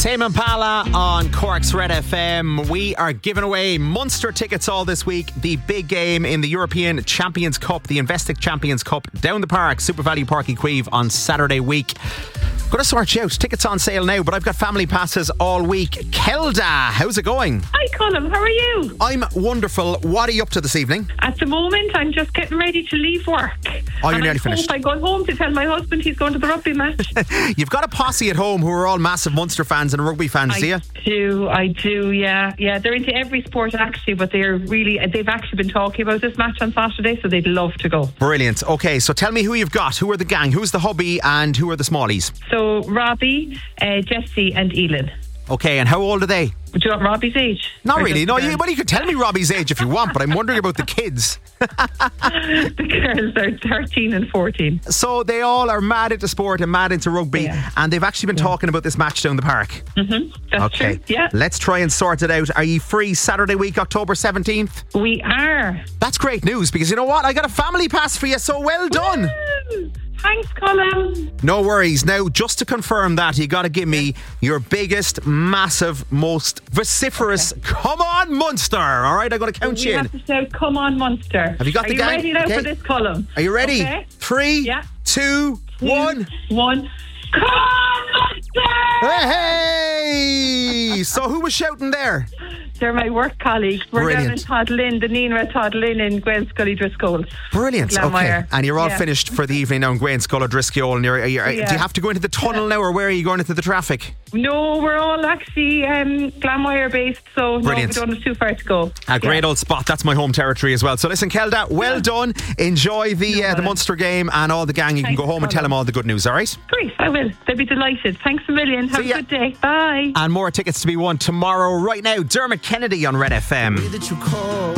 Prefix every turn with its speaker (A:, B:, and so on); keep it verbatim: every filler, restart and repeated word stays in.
A: Tame Impala on Cork's Red F M. We are giving away Munster tickets all this week. The big game in the European Champions Cup, the Investec Champions Cup, down the park, Super Value Park Queeve on Saturday week. Going to sort you out. Tickets on sale now, but I've got family passes all week. Kelda, how's it going?
B: Hi Colin, how are you?
A: I'm wonderful. What are you up to this evening?
B: At the moment, I'm just getting ready to leave work.
A: Oh, you're
B: and
A: nearly
B: I
A: finished.
B: I'm going home to tell my husband he's going to the rugby match.
A: You've got a posse at home who are all massive Munster fans and rugby fans,
B: I
A: do you?
B: do, I do, yeah. Yeah, they're into every sport actually, but they're really, they've actually been talking about this match on Saturday, so they'd love to go.
A: Brilliant. Okay, so tell me who you've got. Who are the gang? Who's the hubby and who are the smallies?
B: So Robbie, uh, Jesse and Elin.
A: Okay, and how old are they?
B: Do you want Robbie's age?
A: Not
B: Or
A: really.
B: just
A: No,
B: the
A: you,
B: girls?
A: well, you could tell me Robbie's age if you want, but I'm wondering about the kids.
B: The girls are thirteen and fourteen.
A: So they all are mad into sport and mad into rugby,
B: Yeah.
A: and they've actually been talking about this match down the park.
B: Mm-hmm. That's
A: Okay,
B: true. Yeah,
A: let's try and sort it out. Are you free Saturday week, October seventeenth?
B: we are.
A: That's great news, because you know what? I got a family pass for you, so well done.
B: Woo! Thanks, Colin.
A: No worries. Now, just to confirm that, you got to give me your biggest, massive, most vociferous, come on, Munster. All right, I'm going to count
B: We
A: you in.
B: have to shout, come on, Munster.
A: Have you got
B: Are
A: the
B: you
A: gang?
B: ready now
A: Okay.
B: for this column?
A: Are you ready?
B: Okay.
A: Three,
B: Yeah.
A: two, one.
B: One. Come on, Munster!
A: Hey! So who was shouting there?
B: They're my work colleagues. We're
A: Brilliant.
B: down in Toddlin, the Nina Toddlin in Gwen Scully Driscoll.
A: Brilliant. Okay.
B: Glanmire.
A: And you're all
B: Yeah.
A: finished for the evening now in Gwen Sculla Driscoll. And you're, you're,
B: Yeah.
A: do you have to go into the tunnel now, or where are you going into the traffic?
B: No, we're all actually um, Glanmire based, so
A: Brilliant.
B: no, we don't have too far to go.
A: A great
B: Yeah.
A: old spot. That's my home territory as well. So listen, Kelda, well done. Enjoy the uh, the Munster game and all the gang. You can
B: Thanks,
A: go home and tell
B: Colin.
A: them all the good news, all right?
B: Great, I will. They'll be delighted. Thanks a million. Have
A: See
B: a
A: ya.
B: good day. Bye.
A: And more tickets to be won tomorrow. Right now, Dermot Kennedy on Red F M.
C: that you call